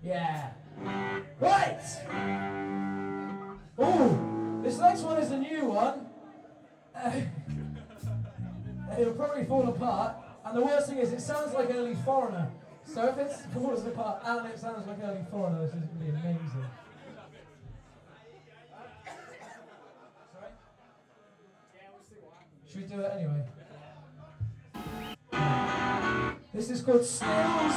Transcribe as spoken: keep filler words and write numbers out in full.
Yeah. Right! Oh, this next one is a new one. Uh, it'll probably fall apart, and the worst thing is it sounds like Early Foreigner. So if it falls apart and it sounds like Early Foreigner, this is going to be amazing. Sorry? Should we do it anyway? This is called Stills